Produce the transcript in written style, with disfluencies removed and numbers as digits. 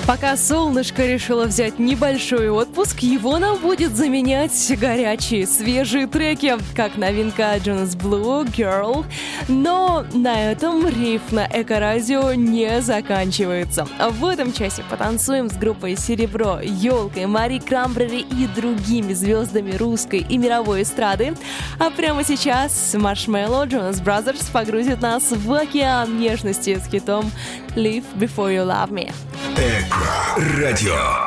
Пока солнышко решило взять небольшой отпуск, его нам будет заменять горячие, свежие треки, как новинка Jonas Blue «Girl». Но на этом риф на Эко-радио не заканчивается. В этом часе потанцуем с группой «Серебро», «Ёлкой», Мари Крамбрери и другими звездами русской и мировой эстрады. А прямо сейчас Marshmello, Jonas Brothers погрузит нас в океан нежности с хитом «Live Before You Love Me». Эко-радио.